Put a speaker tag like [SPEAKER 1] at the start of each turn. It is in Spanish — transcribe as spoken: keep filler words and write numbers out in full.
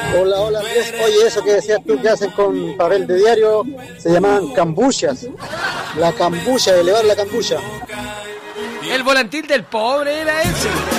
[SPEAKER 1] Hola, hola Andrés. Oye, eso que decías tú que hacen con papel de diario se llamaban cambuchas. La cambucha, elevar la cambucha.
[SPEAKER 2] El volantín del pobre era ese.